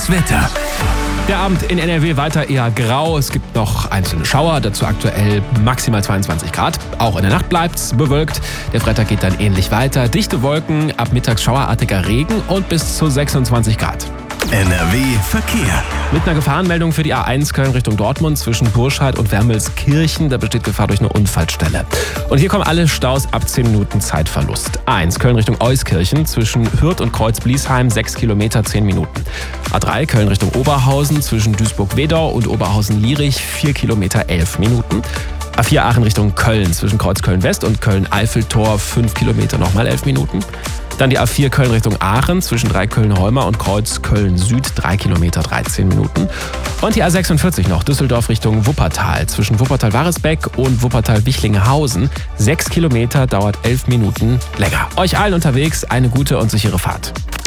Das Wetter. Der Abend in NRW weiter eher grau. Es gibt noch einzelne Schauer, dazu aktuell maximal 22 Grad. Auch in der Nacht bleibt's bewölkt. Der Freitag geht dann ähnlich weiter. Dichte Wolken, ab mittags schauerartiger Regen und bis zu 26 Grad. NRW Verkehr. Mit einer Gefahrenmeldung für die A1 Köln Richtung Dortmund zwischen Burscheid und Wermelskirchen. Da besteht Gefahr durch eine Unfallstelle. Und hier kommen alle Staus ab 10 Minuten Zeitverlust. A1 Köln Richtung Euskirchen zwischen Hürth und Kreuz-Bliesheim 6 Kilometer 10 Minuten. A3 Köln Richtung Oberhausen zwischen Duisburg-Wedau und Oberhausen-Lierich 4 Kilometer 11 Minuten. A4 Aachen Richtung Köln zwischen Kreuz Köln-West und Köln-Eiffeltor 5 Kilometer nochmal 11 Minuten. Dann die A4 Köln Richtung Aachen zwischen Dreiköln-Holmer und Kreuz Köln-Süd 3 Kilometer 13 Minuten. Und die A46 noch Düsseldorf Richtung Wuppertal zwischen Wuppertal-Waresbeck und Wuppertal-Wichlinghausen 6 Kilometer dauert 11 Minuten länger. Euch allen unterwegs eine gute und sichere Fahrt.